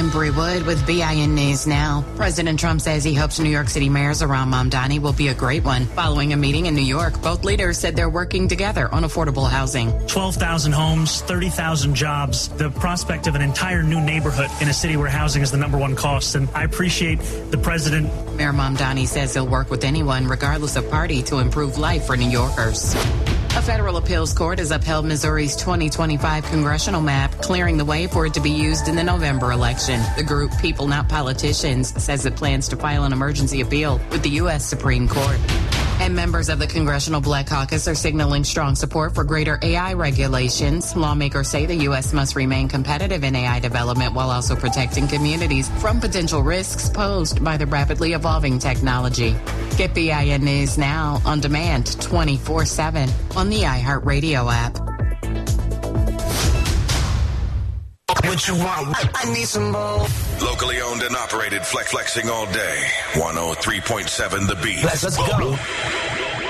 I'm Bree Wood with BIN News Now. President Trump says he hopes New York City Mayor Zohran Mamdani will be a great one. Following a meeting in New York, both leaders said they're working together on affordable housing. 12,000 homes, 30,000 jobs, the prospect of an entire new neighborhood in a city where housing is the number one cost. And I appreciate the president. Mayor Mamdani says he'll work with anyone, regardless of party, to improve life for New Yorkers. A federal appeals court has upheld Missouri's 2025 congressional map, clearing the way for it to be used in the November election. The group People Not Politicians says it plans to file an emergency appeal with the U.S. Supreme Court. And members of the Congressional Black Caucus are signaling strong support for greater AI regulations. Lawmakers say the U.S. must remain competitive in AI development while also protecting communities from potential risks posed by the rapidly evolving technology. Get BIN News Now on demand 24/7 on the iHeartRadio app. What you want? I need some more. Locally owned and operated, flexing all day. 103.7 The Beat. Let's go.